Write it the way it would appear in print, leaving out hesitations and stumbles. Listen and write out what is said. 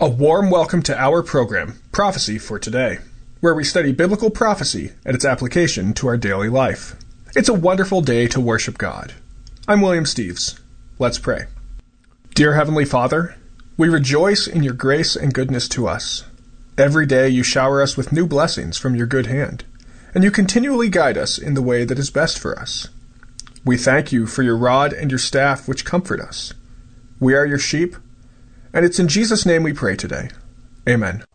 A warm welcome to our program, Prophecy for Today, where we study biblical prophecy and its application to our daily life. It's a wonderful day to worship God. I'm William Steves. Let's pray. Dear Heavenly Father, we rejoice in your grace and goodness to us. Every day you shower us with new blessings from your good hand, and you continually guide us in the way that is best for us. We thank you for your rod and your staff which comfort us. We are your sheep, and it's in Jesus' name we pray today. Amen.